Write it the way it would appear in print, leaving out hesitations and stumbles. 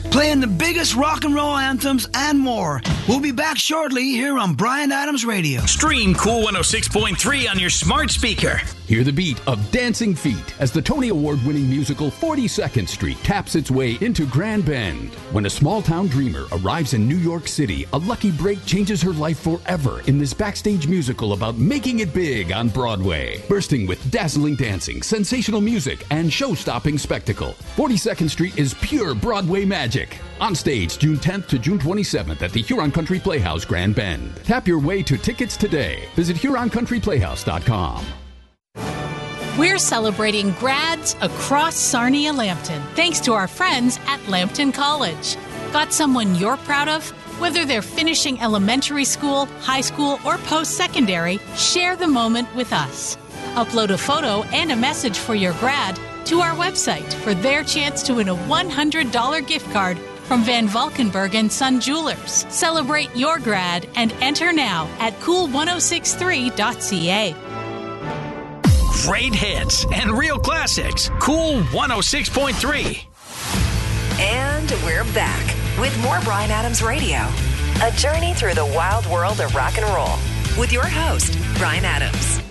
playing the biggest rock and roll anthems and more. We'll be back shortly here on Bryan Adams Radio. Stream Cool 106.3 on your smart speaker. Hear the beat of Dancing Feet as the Tony Award-winning musical 42nd Street taps its way into Grand Bend. When a small-town dreamer arrives in New York City, a lucky break changes her life forever in this backstage musical about making it big on Broadway. Bursting with dazzling dancing, sensational music, and show-stopping spectacle, 42nd Street is pure Broadway magic. On stage June 10th to June 27th at the Huron Country Playhouse, Grand Bend. Tap your way to tickets today. Visit HuronCountryPlayhouse.com. We're celebrating grads across Sarnia-Lambton, thanks to our friends at Lambton College. Got someone you're proud of? Whether they're finishing elementary school, high school, or post-secondary, share the moment with us. Upload a photo and a message for your grad to our website for their chance to win a $100 gift card from Van Valkenburg and Son Jewelers. Celebrate your grad and enter now at cool1063.ca. Great hits and real classics. Cool 106.3. And we're back with more Bryan Adams Radio. A journey through the wild world of rock and roll with your host, Bryan Adams.